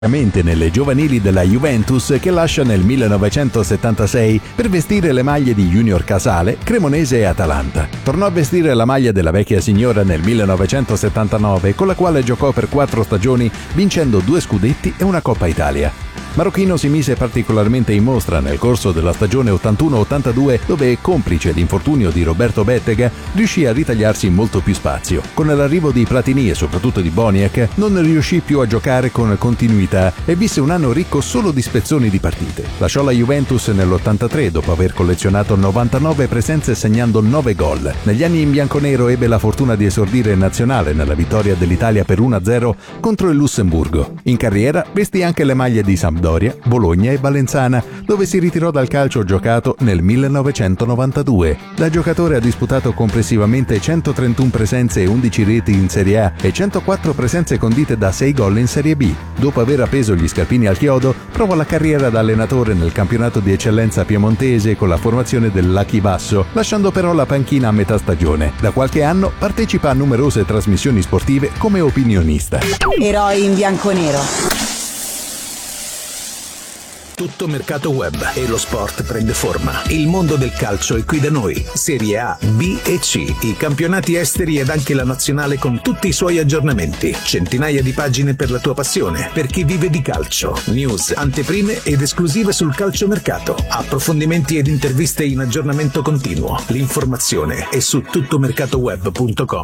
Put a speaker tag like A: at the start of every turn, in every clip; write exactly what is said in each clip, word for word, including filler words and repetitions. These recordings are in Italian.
A: nelle giovanili della Juventus, che lascia nel millenovecentosettantasei per vestire le maglie di Junior Casale, Cremonese e Atalanta. Tornò a vestire la maglia della vecchia signora nel millenovecentosettantanove, con la quale giocò per quattro stagioni, vincendo due scudetti e una Coppa Italia. Marocchino si mise particolarmente in mostra nel corso della stagione ottantuno ottantadue, dove, complice l'infortunio di Roberto Bettega, riuscì a ritagliarsi molto più spazio. Con l'arrivo di Platini e soprattutto di Boniek non riuscì più a giocare con continuità e visse un anno ricco solo di spezzoni di partite. Lasciò la Juventus nell'ottantatré dopo aver collezionato novantanove presenze segnando nove gol. Negli anni in bianconero ebbe la fortuna di esordire in nazionale nella vittoria dell'Italia per uno a zero contro il Lussemburgo. In carriera vestì anche le maglie di Sampdoria, Bologna e Valenzana, dove si ritirò dal calcio giocato nel millenovecentonovantadue. Da giocatore ha disputato complessivamente centotrentuno presenze e undici reti in Serie A e centoquattro presenze condite da sei gol in Serie B. Dopo aver appeso gli scarpini al chiodo, provò la carriera da allenatore nel campionato di eccellenza piemontese con la formazione del Lacchi Basso, lasciando però la panchina a metà stagione. Da qualche anno partecipa a numerose trasmissioni sportive come opinionista.
B: Eroi in bianconero.
C: Tutto mercato web e lo sport prende forma. Il mondo del calcio è qui da noi. Serie A, B e C, i campionati esteri ed anche la nazionale con tutti i suoi aggiornamenti. Centinaia di pagine per la tua passione, per chi vive di calcio. News, anteprime ed esclusive sul calciomercato. Approfondimenti ed interviste in aggiornamento continuo. L'informazione è su tuttomercatoweb punto com.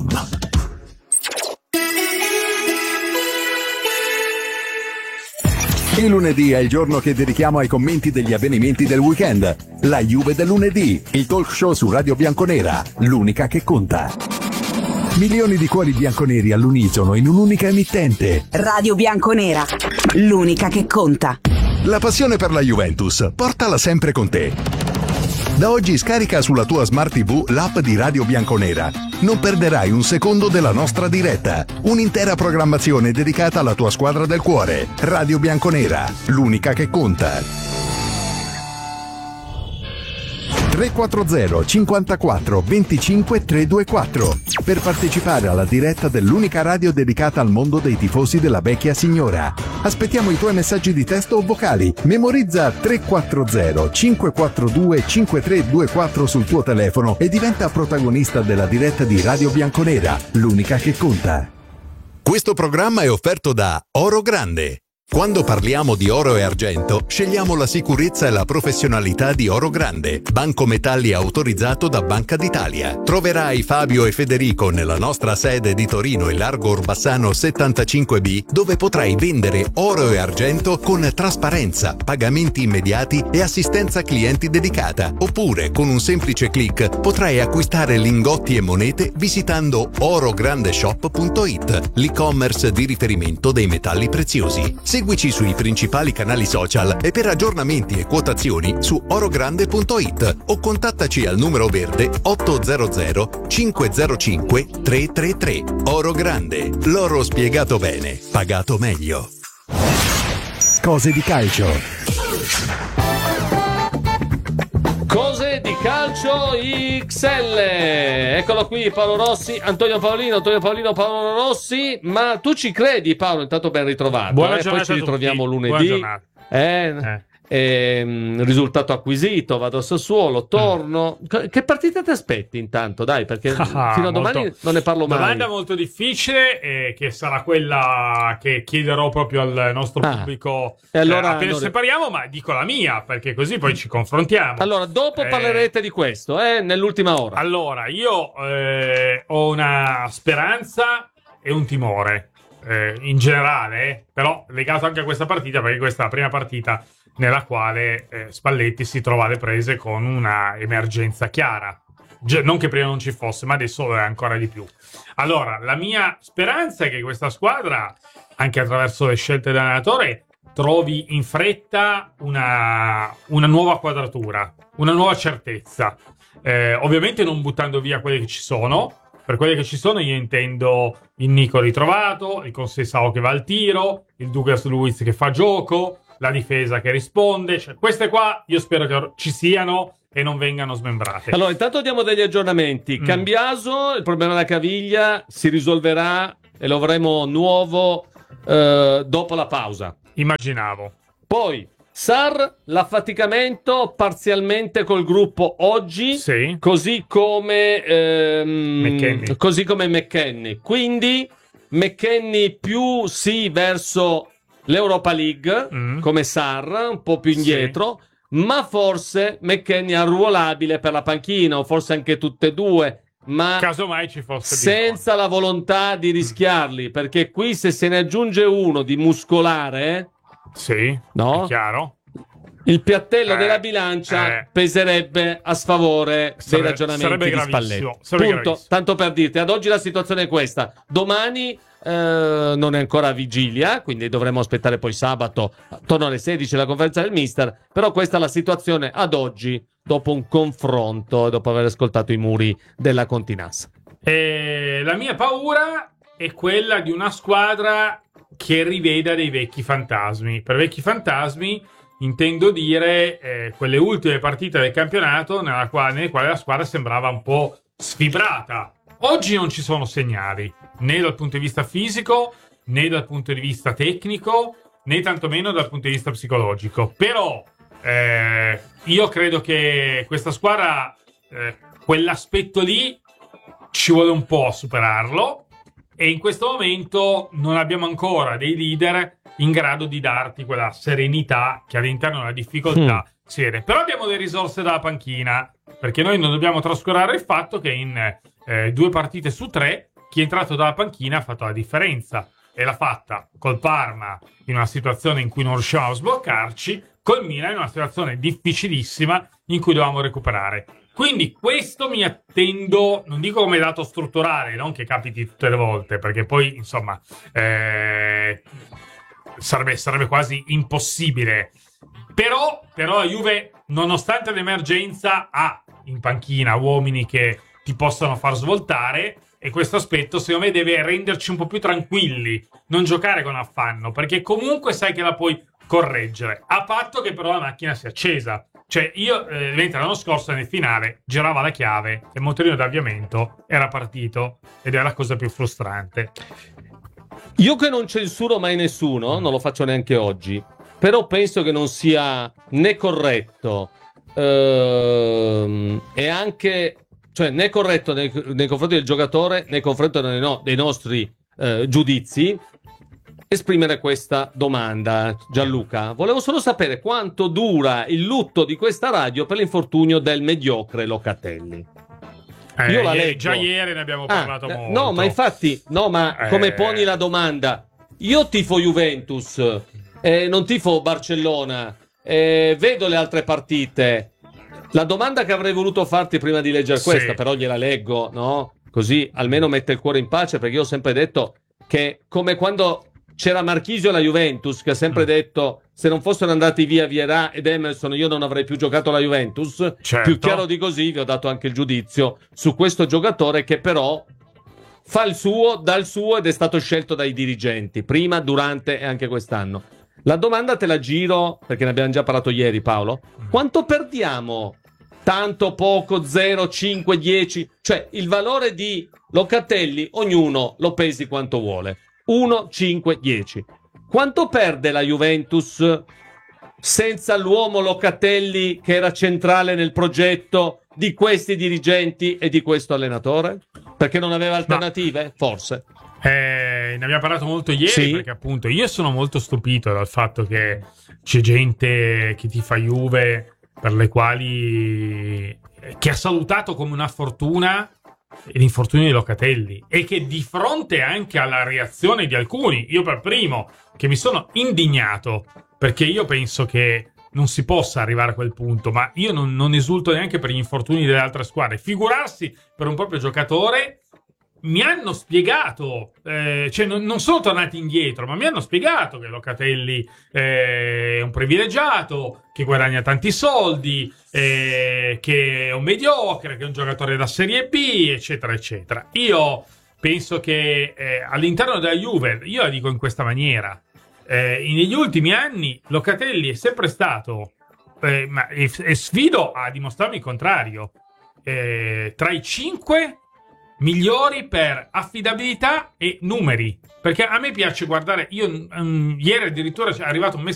A: Il lunedì è il giorno che dedichiamo ai commenti degli avvenimenti del weekend. La Juve del lunedì, il talk show su Radio Bianconera, l'unica che conta. Milioni di cuori bianconeri all'unisono in un'unica emittente.
B: Radio Bianconera, l'unica che conta.
A: La passione per la Juventus, portala sempre con te. Da oggi scarica sulla tua Smart tivù l'app di Radio Bianconera. Non perderai un secondo della nostra diretta. Un'intera programmazione dedicata alla tua squadra del cuore. Radio Bianconera, l'unica che conta. tre quattro zero cinquantaquattro venticinque trecentoventiquattro per partecipare alla diretta dell'unica radio dedicata al mondo dei tifosi della vecchia signora. Aspettiamo i tuoi messaggi di testo o vocali. Memorizza tre quattro zero cinque quattro due cinque tre due quattro sul tuo telefono e diventa protagonista della diretta di Radio Bianconera, l'unica che conta. Questo programma è offerto da Oro Grande. Quando parliamo di oro e argento, scegliamo la sicurezza e la professionalità di Oro Grande, banco metalli autorizzato da Banca d'Italia. Troverai Fabio e Federico nella nostra sede di Torino in Largo Orbassano settantacinque B, dove potrai vendere oro e argento con trasparenza, pagamenti immediati e assistenza clienti dedicata. Oppure, con un semplice click, potrai acquistare lingotti e monete visitando orograndeshop punto it, l'e-commerce di riferimento dei metalli preziosi. Seguici sui principali canali social e per aggiornamenti e quotazioni su orogrande punto it o contattaci al numero verde otto zero zero cinque zero cinque tre tre tre. Oro Grande, l'oro spiegato bene, pagato meglio. Cose di calcio.
D: Cose di calcio X L. Eccolo qui Paolo Rossi, Antonio Paolino, Antonio Paolino, Paolo Rossi. Ma tu ci credi, Paolo? Intanto ben ritrovato.
E: Buona
D: eh?
E: giornata.
D: Poi ci ritroviamo
E: tutti.
D: lunedì. Eh, eh. Eh, risultato acquisito, vado a Sassuolo, torno. Mm. Che partita ti aspetti intanto? Dai, perché
E: ah,
D: fino a
E: molto,
D: domani non ne parlo mai.
E: Domanda molto difficile, eh, che sarà quella che chiederò proprio al nostro ah. pubblico
D: e allora,
E: eh, appena
D: allora...
E: separiamo, ma dico la mia, perché così poi ci confrontiamo.
D: Allora, dopo eh... parlerete di questo, eh, nell'ultima ora.
E: Allora, io eh, ho una speranza e un timore, eh, in generale, eh, però legato anche a questa partita, perché questa è la prima partita nella quale eh, Spalletti si trova alle prese con una emergenza chiara. G- non che prima non ci fosse, ma adesso è ancora di più. Allora, la mia speranza è che questa squadra, anche attraverso le scelte dell'allenatore, trovi in fretta una, una nuova quadratura, una nuova certezza. Eh, ovviamente non buttando via quelle che ci sono. Per quelle che ci sono io intendo il Nico ritrovato, il Conceição che va al tiro, il Douglas Luiz che fa gioco, la difesa che risponde, cioè queste qua io spero che ci siano e non vengano smembrate.
D: Allora, intanto diamo degli aggiornamenti. Mm. Cambiaso, il problema della caviglia si risolverà e lo avremo nuovo eh, dopo la pausa.
E: Immaginavo.
D: Poi Sarr, l'affaticamento parzialmente col gruppo oggi,
E: sì.
D: così come ehm,
E: McKennie.
D: così come McKennie. Quindi McKennie più sì verso l'Europa League,
E: mm.
D: come Sarr, un po' più indietro, sì. ma forse McKennie arruolabile per la panchina, o forse anche tutte e due, ma
E: casomai ci fosse
D: senza
E: bisogno.
D: la volontà di rischiarli, perché qui se se ne aggiunge uno di muscolare,
E: sì,
D: no?
E: È chiaro.
D: Il piattello
E: eh,
D: della bilancia
E: eh.
D: peserebbe a sfavore
E: Sarebbe,
D: dei ragionamenti
E: sarebbe
D: di
E: gravissimo,
D: Spalletti.
E: sarebbe
D: Punto. Tanto per dirti, ad oggi la situazione è questa. Domani eh, non è ancora vigilia, quindi dovremo aspettare poi sabato, attorno alle sedici, la conferenza del mister. Però questa è la situazione ad oggi, dopo un confronto, dopo aver ascoltato i muri della Continassa.
E: E la mia paura è quella di una squadra che riveda dei vecchi fantasmi. Per vecchi fantasmi intendo dire eh, quelle ultime partite del campionato nella quale, nelle quali la squadra sembrava un po' sfibrata. Oggi non ci sono segnali, né dal punto di vista fisico, né dal punto di vista tecnico, né tantomeno dal punto di vista psicologico. Però eh, io credo che questa squadra, eh, quell'aspetto lì, ci vuole un po' a superarlo. E in questo momento non abbiamo ancora dei leader in grado di darti quella serenità che all'interno della difficoltà mm. si vede. Però abbiamo le risorse dalla panchina, perché noi non dobbiamo trascurare il fatto che in eh, due partite su tre chi è entrato dalla panchina ha fatto la differenza, e l'ha fatta col Parma in una situazione in cui non riuscivamo a sbloccarci, col Milan in una situazione difficilissima in cui dovevamo recuperare. Quindi questo mi attendo, non dico come dato strutturale, non che capiti tutte le volte, perché poi insomma eh, sarebbe, sarebbe quasi impossibile. Però, però la Juve, nonostante l'emergenza, ha in panchina uomini che ti possano far svoltare, e questo aspetto secondo me deve renderci un po' più tranquilli, non giocare con affanno, perché comunque sai che la puoi correggere, a patto che però la macchina sia accesa. Cioè io, eh, mentre l'anno scorso nel finale girava la chiave e il motorino d'avviamento era partito, ed è la cosa più frustrante.
D: Io che non censuro mai nessuno, non lo faccio neanche oggi, però penso che non sia né corretto ehm, e anche, cioè né corretto nei, nei confronti del giocatore, nei confronti dei, no, dei nostri eh, giudizi, esprimere questa domanda. Gianluca, volevo solo sapere quanto dura il lutto di questa radio per l'infortunio del mediocre Locatelli.
E: Eh,
D: Io la
E: ieri,
D: leggo.
E: Già ieri ne abbiamo parlato
D: ah,
E: molto.
D: No, ma infatti, no, ma
E: eh...
D: come poni la domanda? Io tifo Juventus, eh, non tifo Barcellona, eh, vedo le altre partite. La domanda che avrei voluto farti prima di leggere
E: sì.
D: questa, però gliela leggo, no? Così almeno mette il cuore in pace, perché io ho sempre detto che, come quando c'era Marchisio alla Juventus, che ha sempre mm. detto se non fossero andati via Vieira ed Emerson io non avrei più giocato alla Juventus.
E: Certo.
D: Più chiaro di così vi ho dato anche il giudizio su questo giocatore che però fa il suo, dà il suo, ed è stato scelto dai dirigenti prima, durante e anche quest'anno. La domanda te la giro perché ne abbiamo già parlato ieri, Paolo. Quanto perdiamo? Tanto, poco, zero, cinque, dieci? Cioè il valore di Locatelli ognuno lo pesi quanto vuole, uno, cinque, dieci. Quanto perde la Juventus senza l'uomo Locatelli che era centrale nel progetto di questi dirigenti e di questo allenatore? Perché non aveva alternative? Ma, forse.
E: Eh, ne abbiamo parlato molto ieri,
D: sì.
E: Perché appunto io sono molto stupito dal fatto che c'è gente che tifa Juve per le quali che ha salutato come una fortuna l'infortunio di Locatelli, e che di fronte anche alla reazione di alcuni, io per primo, che mi sono indignato, perché io penso che non si possa arrivare a quel punto, ma io non, non esulto neanche per gli infortuni delle altre squadre, figurarsi per un proprio giocatore. Mi hanno spiegato, eh, cioè non, non sono tornati indietro, ma mi hanno spiegato che Locatelli eh, è un privilegiato, che guadagna tanti soldi, eh, che è un mediocre, che è un giocatore da Serie B, eccetera, eccetera. Io penso che eh, all'interno della Juve, io la dico in questa maniera, eh, negli ultimi anni Locatelli è sempre stato, eh, ma, e, e sfido a dimostrarmi il contrario, eh, tra i cinque migliori per affidabilità e numeri. Perché a me piace guardare, io um, ieri addirittura è arrivato un messaggio